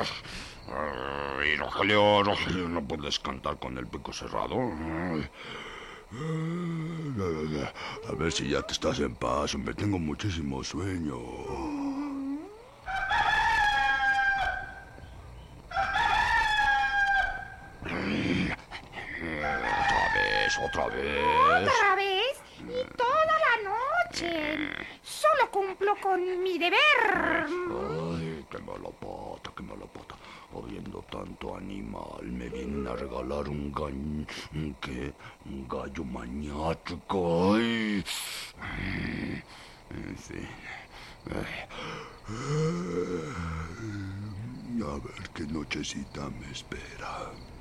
Y Rogelio, Rogelio, ¿no puedes cantar con el pico cerrado? A ver si ya te estás en paz, hombre. Tengo muchísimo sueño. Otra vez. ¿Otra vez? Y toda la noche. Solo cumplo con mi deber. Ay, qué mala pata, qué mala pata. Habiendo tanto animal, me vienen a regalar un gallo maniático. Ay. En fin. A ver qué nochecita me espera.